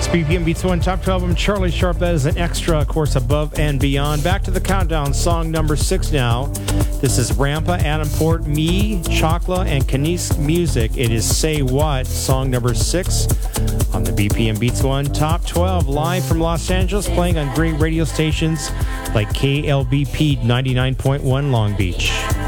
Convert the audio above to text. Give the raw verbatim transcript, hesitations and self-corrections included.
B P M Beats one Top twelve. I'm Charlie Sharp. That is an extra, of course, Above and Beyond. Back to the countdown. Song number six now. This is Rampa, Adam Port, Me, Chocla, and Kanice Music. It is Say What, song number six on the B P M Beats one Top twelve. Live from Los Angeles, playing on great radio stations like K L B P ninety-nine point one Long Beach.